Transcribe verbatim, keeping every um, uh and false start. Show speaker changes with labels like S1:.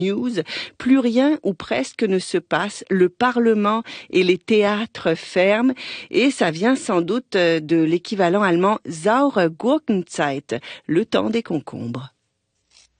S1: News, plus rien ou presque ne se passe, le Parlement et les théâtres ferment et ça vient sans doute de l'équivalent allemand Saure Gurkenzeit, le temps des concombres.